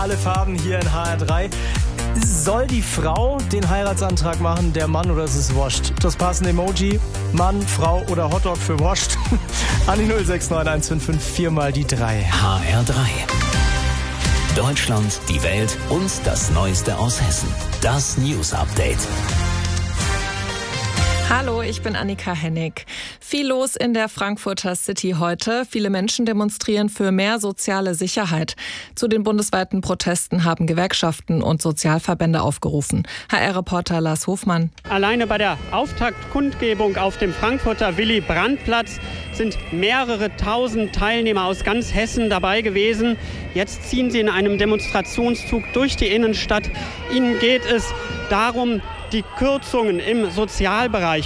Alle Farben hier in HR3. Soll die Frau den Heiratsantrag machen, der Mann, oder ist es wurscht? Das passende Emoji, Mann, Frau oder Hotdog für wurscht. An die 069155 mal die 3. HR3. Deutschland, die Welt und das Neueste aus Hessen. Das News Update. Hallo, ich bin Annika Hennig. Viel los in der Frankfurter City heute. Viele Menschen demonstrieren für mehr soziale Sicherheit. Zu den bundesweiten Protesten haben Gewerkschaften und Sozialverbände aufgerufen. HR-Reporter Lars Hofmann. Alleine bei der Auftaktkundgebung auf dem Frankfurter Willy-Brandt-Platz sind mehrere tausend Teilnehmer aus ganz Hessen dabei gewesen. Jetzt ziehen sie in einem Demonstrationszug durch die Innenstadt. Ihnen geht es darum, die Kürzungen im Sozialbereich